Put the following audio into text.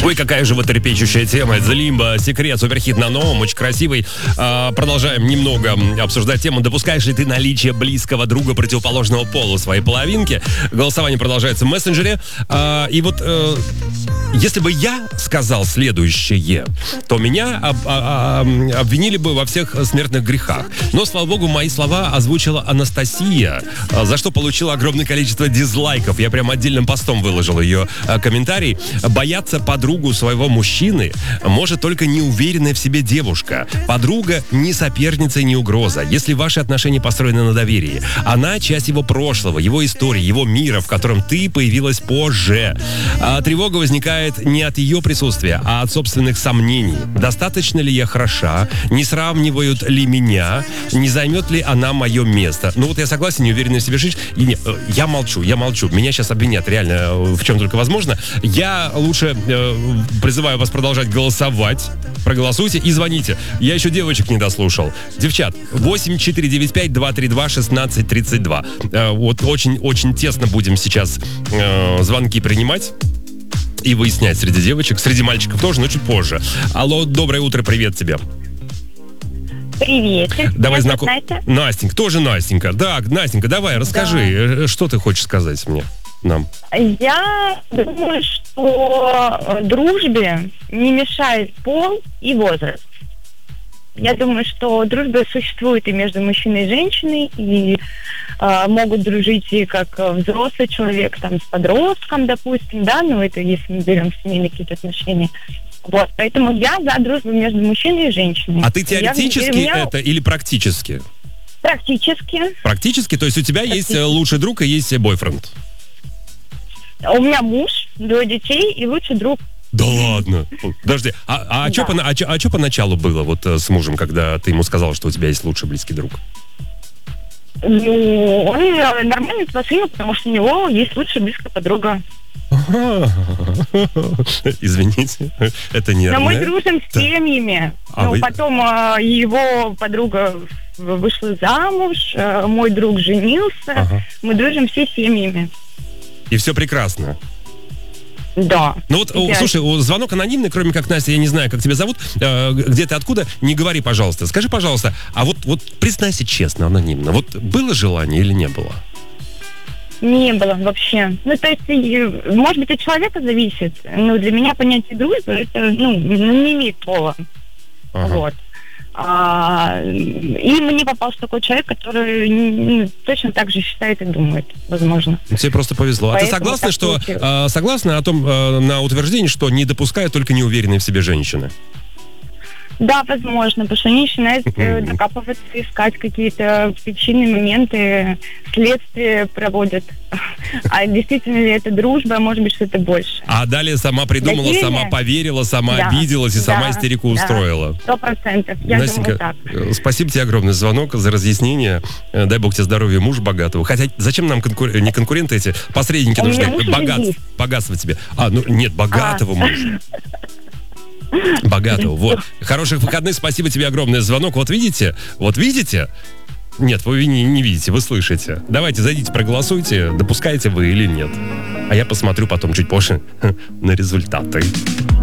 Ой, какая животрепещущая тема. The Limbo, секрет, суперхит на новом, очень красивый. Продолжаем немного обсуждать тему. Допускаешь ли ты наличие близкого друга противоположного полу своей половинки? Голосование продолжается в мессенджере. И вот если бы я сказал следующее, то меня обвинили бы во всех смертных грехах. Но, слава богу, мои слова озвучила Анастасия, за что получила огромное количество дизлайков. Я прям отдельным постом выложил ее комментарий. Бояться подругу своего мужчины может только неуверенная в себе девушка. Подруга не соперница и не угроза. Если ваши отношения построены на доверии, она часть его прошлого, его истории, его мира, в котором ты появилась позже. Тревога возникает не от ее присутствия, а от собственных сомнений. Достаточно ли я хороша? Не сравнивают ли меня? Не займет ли она мое место? Ну вот я согласен, неуверенная в себе женщина. И не, я молчу. Меня сейчас обвинят реально в чем только возможно. Я лучше призываю вас продолжать голосовать. Проголосуйте и звоните. Я еще девочек не дослушал. Девчат, 8495-232-1632. Вот очень тесно будем сейчас звонки принимать и выяснять среди девочек, среди мальчиков тоже, но чуть позже. Алло, доброе утро, привет тебе. Привет. Давай Настенька, тоже Настенька. Да, Настенька, давай, расскажи, что ты хочешь сказать мне, нам? Я думаю, что дружбе не мешает пол и возраст. Я думаю, что дружба существует и между мужчиной и женщиной, и могут дружить и как взрослый человек там с подростком, допустим, да, ну это если мы берем семейные какие-то отношения. Вот, поэтому я за дружбу между мужчиной и женщиной. А ты теоретически это или практически? Практически. Практически? То есть у тебя есть лучший друг и есть бойфренд? У меня муж, 2 детей и лучший друг. Да ладно. Подожди, что поначалу было вот с мужем, когда ты ему сказала, что у тебя есть лучший близкий друг? Ну, он нормально относился, потому что у него есть лучшая близкая подруга. Извините, это нервно. Но мы дружим с семьями. Потом его подруга вышла замуж, мой друг женился. Мы дружим все семьями. И все прекрасно. Да. Ну вот, слушай, звонок анонимный, кроме как Настя, я не знаю, как тебя зовут, где ты, откуда, не говори, пожалуйста. Скажи, пожалуйста, а вот признайся честно, анонимно, вот было желание или не было? Не было вообще. Ну, то есть, может быть, от человека зависит, но для меня понятие дружбы, это, не имеет пола. Ага. Вот. И мне попался такой человек, который точно так же считает и думает, возможно. Тебе просто повезло. Поэтому а ты согласна о том, на утверждение, что не допускают только неуверенные в себе женщины? Да, возможно, потому что они начинают докапываться, искать какие-то причины, моменты, следствие проводят. А действительно ли это дружба, а может быть, что-то больше. А далее сама придумала, доверие? Сама поверила, сама обиделась и сама истерику устроила. 100%. Я Настенька, думаю так. Спасибо тебе огромное за звонок, за разъяснение. Дай бог тебе здоровья, муж богатого. Хотя зачем нам не конкуренты эти, посредники нужны. Богатство тебе. Нет, богатого мужа. Богатого, вот. Хороших выходных, спасибо тебе огромное за звонок. Вот видите? Нет, вы не видите, вы слышите. Давайте, зайдите, проголосуйте, допускаете вы или нет. А я посмотрю потом чуть позже на результаты.